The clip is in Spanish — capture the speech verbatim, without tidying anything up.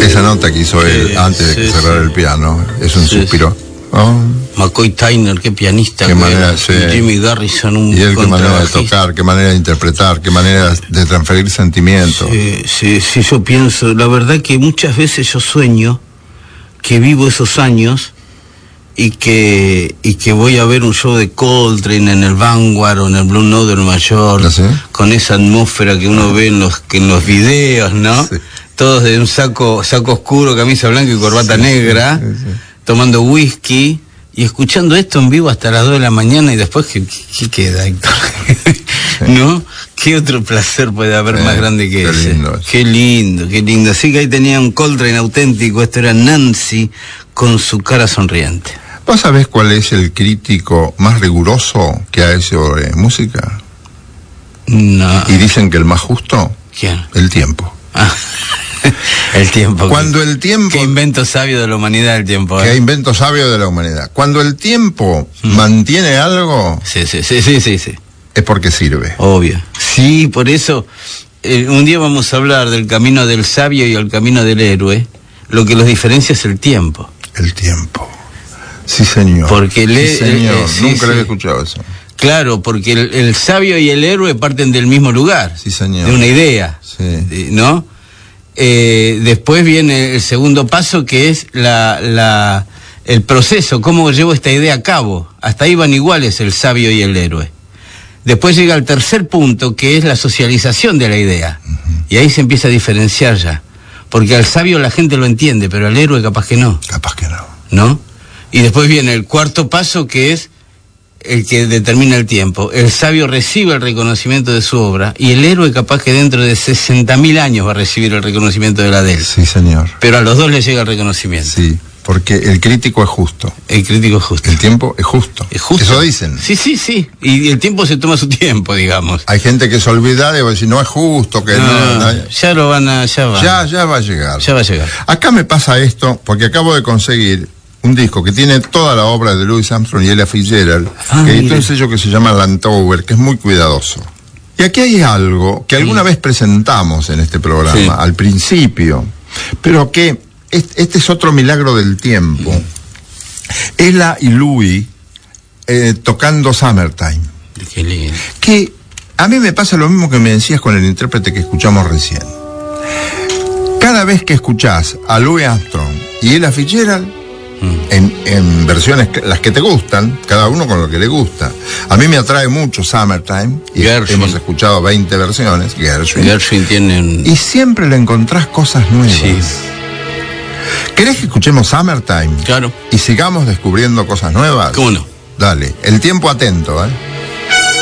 Esa nota que hizo él sí, antes de sí, que cerrara sí. el piano, es un Sí, suspiro. Oh. McCoy Tyner, qué pianista. Qué que manera, era. sí. Jimmy Garrison, un Y él, qué manera de contrabajista. tocar, qué manera de interpretar, qué manera de transferir sentimientos. Sí, sí, sí, yo pienso, la verdad que muchas veces yo sueño que vivo esos años y que y que voy a ver un show de Coltrane en el Vanguard o en el Blue Note de Nueva York, ¿Ah, sí? con esa atmósfera que uno ve en los que en los videos, ¿no? Sí. Todos de un saco saco oscuro, camisa blanca y corbata Sí, negra, sí, sí. tomando whisky y escuchando esto en vivo hasta las dos de la mañana y después, ¿qué, qué queda, Héctor? ¿No? ¿Qué otro placer puede haber Sí, más grande que qué ese? lindo eso. Qué lindo, qué lindo. Así que ahí tenía un Coltrane auténtico, esto era Nancy con su cara sonriente. ¿Vos sabés cuál es el crítico más riguroso que hay sobre música? No. Y dicen que el más justo, ¿Quién? el tiempo. Ah, el tiempo. Cuando el tiempo... Qué invento sabio de la humanidad el tiempo. Qué ¿eh? invento sabio de la humanidad. Cuando el tiempo Mm. mantiene algo, Sí, sí, sí, sí, sí, sí. es porque sirve. Obvio. Sí, por eso eh, un día vamos a hablar del camino del sabio y el camino del héroe. Lo que los diferencia es el tiempo. El tiempo. Sí, señor. Porque sí, le- señor. eh, sí, Nunca lo había sí. escuchado eso. Claro, porque el, el sabio y el héroe parten del mismo lugar. Sí, señor. De una idea. Sí. de- ¿No? Eh, después viene el segundo paso, que es la, la, el proceso, cómo llevo esta idea a cabo. Hasta ahí van iguales el sabio y el héroe. Después llega el tercer punto, que es la socialización de la idea. Uh-huh. Y ahí se empieza a diferenciar ya. Porque al sabio la gente lo entiende, pero al héroe capaz que no. Capaz que no. ¿No? Y después viene el cuarto paso, que es el que determina el tiempo. El sabio recibe el reconocimiento de su obra y el héroe capaz que dentro de sesenta mil años va a recibir el reconocimiento de la de él. Sí, señor. Pero a los dos les llega el reconocimiento. Sí, porque el crítico es justo. El crítico es justo. El tiempo es justo. Es justo. Eso dicen. Sí, sí, sí. Y el tiempo se toma su tiempo, digamos. Hay gente que se olvida de decir, no es justo, que no, No, no- ya lo van a... Ya va. ya, ya va a llegar. Ya va a llegar. Acá me pasa esto, porque acabo de conseguir un disco que tiene toda la obra de Louis Armstrong y Ella Fitzgerald, Ah, que editó mire. un sello que se llama Lantower, que es muy cuidadoso. Y aquí hay algo que alguna Mm. vez presentamos en este programa, Sí. al principio, pero que es- este es otro milagro del tiempo. Ella y Louis eh, tocando Summertime, Qué lindo. que a mí me pasa lo mismo que me decías con el intérprete que escuchamos recién. Cada vez que escuchás a Louis Armstrong y Ella Fitzgerald, Mm. en, en versiones que- las que te gustan, cada uno con lo que le gusta. A mí me atrae mucho Summertime, y Gershwin. hemos escuchado veinte versiones, Gershwin, Gershwin tiene un... y siempre le encontrás cosas nuevas. Sí. ¿Querés que escuchemos Summertime? Claro. Y sigamos descubriendo cosas nuevas. ¿Cómo no? Dale, el tiempo atento, ¿eh?